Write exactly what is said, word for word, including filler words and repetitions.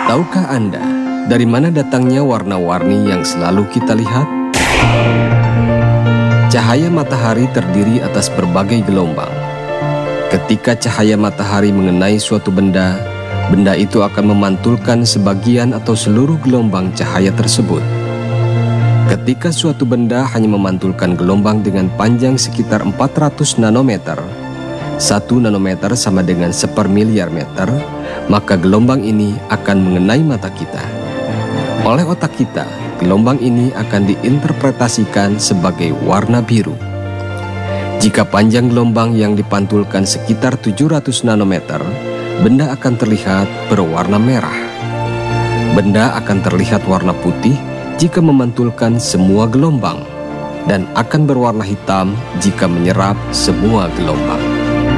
Tahukah Anda dari mana datangnya warna-warni yang selalu kita lihat? Cahaya matahari terdiri atas berbagai gelombang. Ketika cahaya matahari mengenai suatu benda, benda itu akan memantulkan sebagian atau seluruh gelombang cahaya tersebut. Ketika suatu benda hanya memantulkan gelombang dengan panjang sekitar empat ratus nanometer, satu nanometer sama dengan sepermiliar meter, maka gelombang ini akan mengenai mata kita. Oleh otak kita, gelombang ini akan diinterpretasikan sebagai warna biru. Jika panjang gelombang yang dipantulkan sekitar tujuh ratus nanometer, benda akan terlihat berwarna merah. Benda akan terlihat warna putih jika memantulkan semua gelombang, dan akan berwarna hitam jika menyerap semua gelombang.